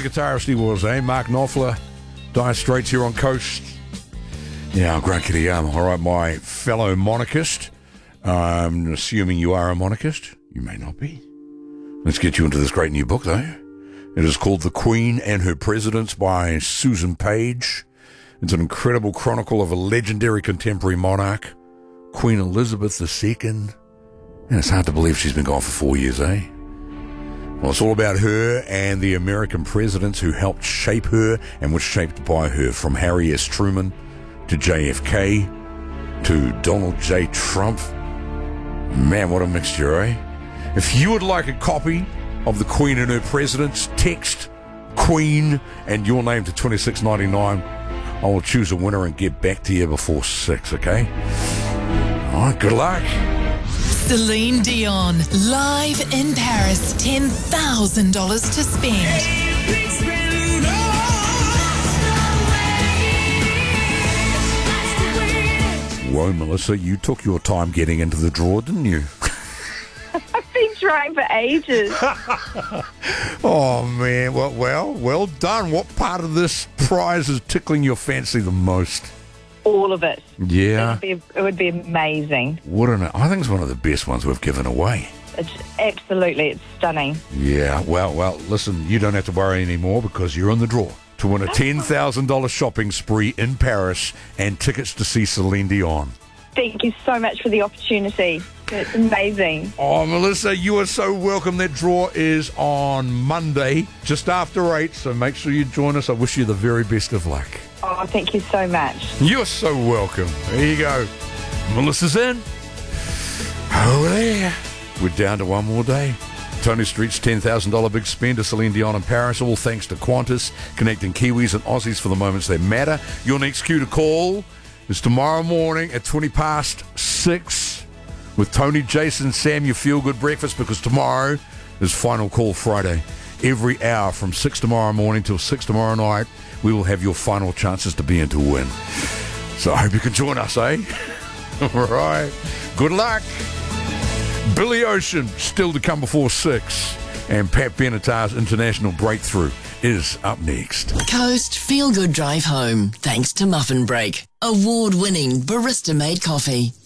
a guitarist he was, eh? Mark Knopfler, Dire Straits here on Coast. Yeah, great kitty. All right, my fellow monarchist. I'm assuming you are a monarchist. You may not be. Let's get you into this great new book, though. It is called The Queen and Her Presidents by Susan Page. It's an incredible chronicle of a legendary contemporary monarch, Queen Elizabeth II. And it's hard to believe she's been gone for 4 years, eh? Well, it's all about her and the American presidents who helped shape her and were shaped by her, from Harry S. Truman to JFK to Donald J. Trump. Man, what a mixture, eh? If you would like a copy of The Queen and Her Presidents, text Queen and your name to $26.99. I will choose a winner and get back to you before 6, okay? All right, good luck. Celine Dion, live in Paris, $10,000 to spend. Whoa, Melissa, you took your time getting into the draw, didn't you? I've been trying for ages. Oh, man. Well done. What part of this prize is tickling your fancy the most? All of it. Yeah. It would be amazing. I think it's one of the best ones we've given away. It's stunning. Yeah. Well, listen, you don't have to worry anymore because you're in the draw to win a $10,000 shopping spree in Paris and tickets to see Celine Dion. Thank you so much for the opportunity. It's amazing. Oh, Melissa, you are so welcome. That draw is on Monday, just after 8, so make sure you join us. I wish you the very best of luck. Oh, thank you so much. You're so welcome. There you go. Melissa's in. Oh, there. We're down to one more day. Tony Street's $10,000 big spend to Celine Dion in Paris, all thanks to Qantas, connecting Kiwis and Aussies for the moments that matter. Your next cue to call is tomorrow morning at 6:20 with Tony, Jason, Sam, your feel-good breakfast, because tomorrow is Final Call Friday. Every hour from 6 tomorrow morning till 6 tomorrow night, we will have your final chances to be in to win. So I hope you can join us, eh? All right. Good luck. Billy Ocean still to come before 6. And Pat Benatar's international breakthrough is up next. Coast Feel Good Drive Home, thanks to Muffin Break, award-winning barista-made coffee.